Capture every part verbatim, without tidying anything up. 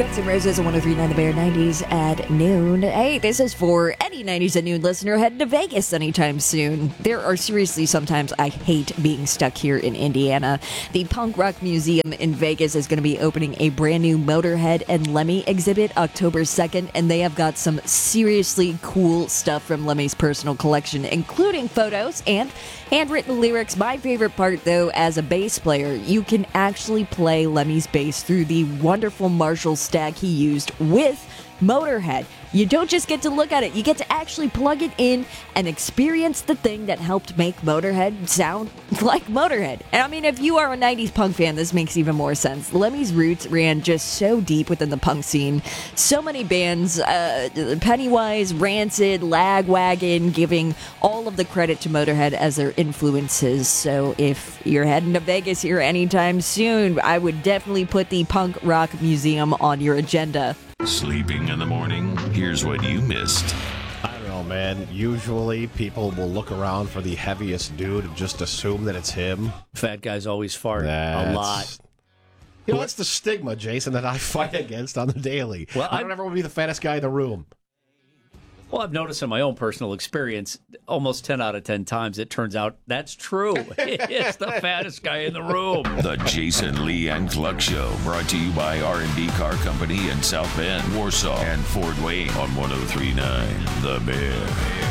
Guns N' Roses on one oh three point nine The Bear, nineties at noon. Hey, this is for any nineties at noon listener heading to Vegas anytime soon. There are seriously sometimes I hate being stuck here in Indiana. The Punk Rock Museum in Vegas is going to be opening a brand new Motorhead and Lemmy exhibit October second, and they have got some seriously cool stuff from Lemmy's personal collection, including photos and handwritten lyrics. My favorite part, though, as a bass player, you can actually play Lemmy's bass through the wonderful Marshall stack he used with Motorhead. You don't just get to look at it, you get to actually plug it in and experience the thing that helped make Motorhead sound like Motorhead. And I mean, if you are a nineties punk fan, this makes even more sense. Lemmy's roots ran just so deep within the punk scene. So many bands, uh, Pennywise, Rancid, Lagwagon, giving all of the credit to Motorhead as their influences. So if you're heading to Vegas here anytime soon, I would definitely put the Punk Rock Museum on your agenda. Sleeping in the morning? Here's what you missed. I don't know, man. Usually people will look around for the heaviest dude and just assume that it's him. Fat guys always fart That's, a lot. You know, that's the stigma, Jason, that I fight against on the daily. Well, I don't I'm, ever want to be the fattest guy in the room. Well, I've noticed in my own personal experience, almost ten out of ten times, it turns out that's true. It's the fattest guy in the room. The Jason Lee and Cluck Show, brought to you by R and B Car Company in South Bend, Warsaw, and Fort Wayne on one oh three point nine The Bear.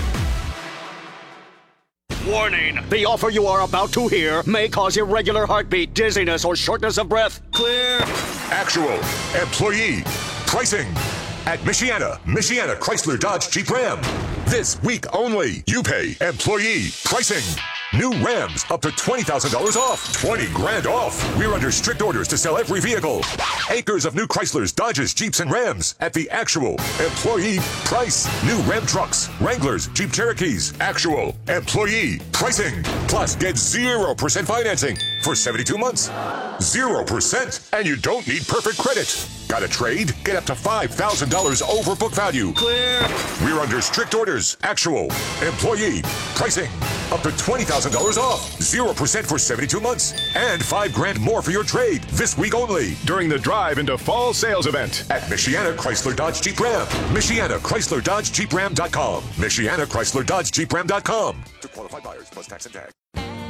Warning! The offer you are about to hear may cause irregular heartbeat, dizziness, or shortness of breath. Clear! Actual employee pricing at Michiana, Michiana Chrysler Dodge Jeep Ram. This week only, you pay employee pricing. New Rams up to twenty thousand dollars off. twenty grand off. We're under strict orders to sell every vehicle. Acres of new Chryslers, Dodges, Jeeps, and Rams at the actual employee price. New Ram trucks, Wranglers, Jeep Cherokees. Actual employee pricing. Plus, get zero percent financing for seventy-two months. zero percent. And you don't need perfect credit. Got a trade? Get up to five thousand dollars over book value. Clear. We're under strict orders. Actual employee pricing. Up to twenty thousand dollars off. zero percent for seventy-two months. And five grand more for your trade. This week only. During the drive into fall sales event at Michiana Chrysler Dodge Jeep Ram. Michiana Chrysler Dodge Jeep Ram dot com. Michiana Chrysler Dodge Jeep Ram dot com. To qualified buyers plus tax and tag.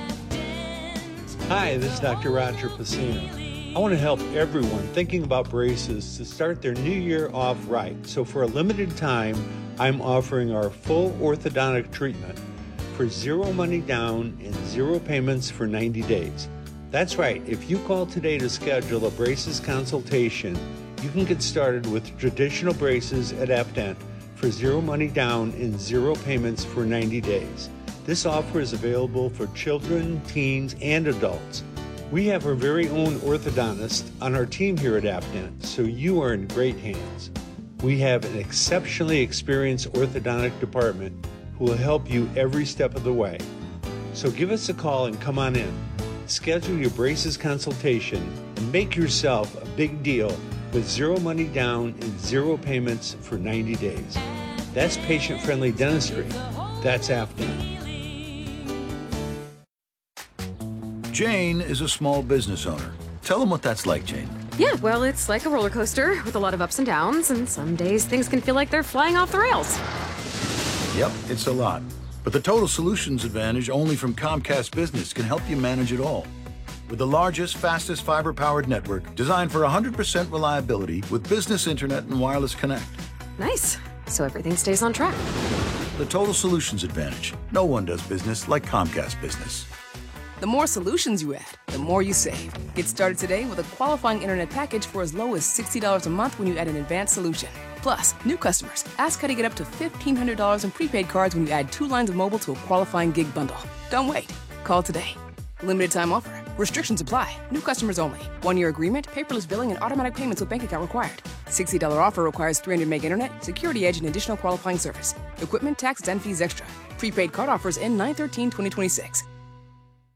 Hi, this is Doctor Roger Pacino. I want to help everyone thinking about braces to start their new year off right. So for a limited time, I'm offering our full orthodontic treatment for zero money down and zero payments for ninety days. That's right. If you call today to schedule a braces consultation, you can get started with traditional braces at Apdent for zero money down and zero payments for ninety days. This offer is available for children, teens, and adults. We have our very own orthodontist on our team here at Apdent, so you are in great hands. We have an exceptionally experienced orthodontic department who will help you every step of the way. So give us a call and come on in. Schedule your braces consultation and make yourself a big deal with zero money down and zero payments for ninety days. That's patient-friendly dentistry. That's Apdent. Jane is a small business owner. Tell them what that's like, Jane. Yeah, well, it's like a roller coaster with a lot of ups and downs, and some days things can feel like they're flying off the rails. Yep, it's a lot. But the Total Solutions Advantage only from Comcast Business can help you manage it all. With the largest, fastest fiber-powered network designed for one hundred percent reliability with business internet and wireless connect. Nice. So everything stays on track. The Total Solutions Advantage. No one does business like Comcast Business. The more solutions you add, the more you save. Get started today with a qualifying internet package for as low as sixty dollars a month when you add an advanced solution. Plus, new customers, ask how to get up to fifteen hundred dollars in prepaid cards when you add two lines of mobile to a qualifying gig bundle. Don't wait. Call today. Limited time offer. Restrictions apply. New customers only. One-year agreement, paperless billing, and automatic payments with bank account required. sixty dollars offer requires three hundred meg internet, security edge, and additional qualifying service. Equipment, taxes, and fees extra. Prepaid card offers end nine thirteen twenty twenty-six.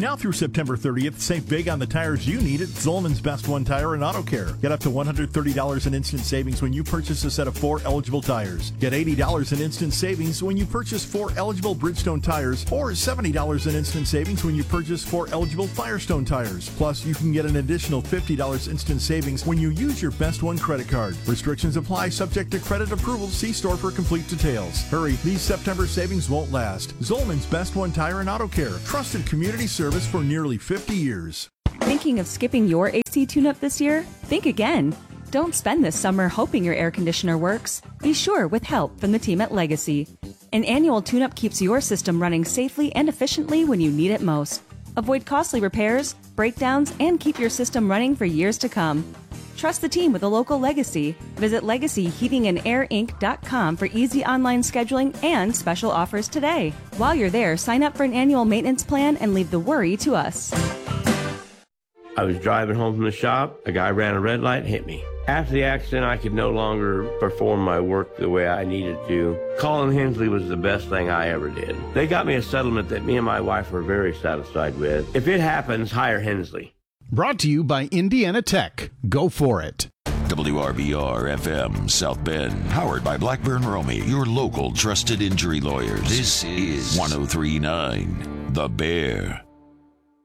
Now through September thirtieth, save big on the tires you need at Zolman's Best One Tire and Auto Care. Get up to one hundred thirty dollars in instant savings when you purchase a set of four eligible tires. Get eighty dollars in instant savings when you purchase four eligible Bridgestone tires, or seventy dollars in instant savings when you purchase four eligible Firestone tires. Plus, you can get an additional fifty dollars instant savings when you use your Best One credit card. Restrictions apply, subject to credit approval. See store for complete details. Hurry, these September savings won't last. Zolman's Best One Tire and Auto Care. Trusted community service for nearly fifty years. Thinking of skipping your A C tune-up this year? Think again. Don't spend this summer hoping your air conditioner works. Be sure with help from the team at Legacy. An annual tune-up keeps your system running safely and efficiently when you need it most. Avoid costly repairs, breakdowns, and keep your system running for years to come. Trust the team with a local Legacy. Visit legacy heating and air inc dot com for easy online scheduling and special offers today. While you're there, sign up for an annual maintenance plan and leave the worry to us. I was driving home from the shop. A guy ran a red light and hit me. After the accident, I could no longer perform my work the way I needed to. Calling Hensley was the best thing I ever did. They got me a settlement that me and my wife were very satisfied with. If it happens, hire Hensley. Brought to you by Indiana Tech. Go for it. W R B R F M South Bend, powered by Blackburn Romey, your local trusted injury lawyers. This is one oh three point nine The Bear.